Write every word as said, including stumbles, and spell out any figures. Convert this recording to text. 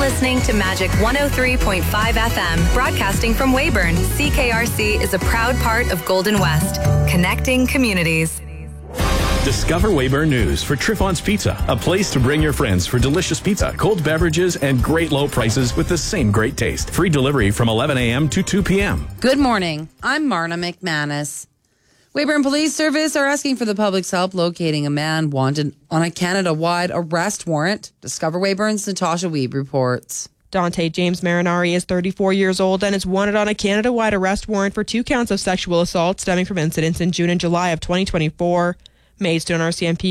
listening to Magic one oh three point five F M, broadcasting from Weyburn. C K R C is a proud part of Golden West, connecting communities. Discover Weyburn News for Triffon's Pizza, a place to bring your friends for delicious pizza, cold beverages, and great low prices with the same great taste. Free delivery from eleven a.m. to two p.m. Good morning. I'm Marna McManus. Weyburn Police Service are asking for the public's help locating a man wanted on a Canada-wide arrest warrant. Discover Weyburn's Natasha Weeb reports. Dante James Marinari is thirty-four years old and is wanted on a Canada-wide arrest warrant for two counts of sexual assault stemming from incidents in June and July of twenty twenty-four. Maidstone R C M P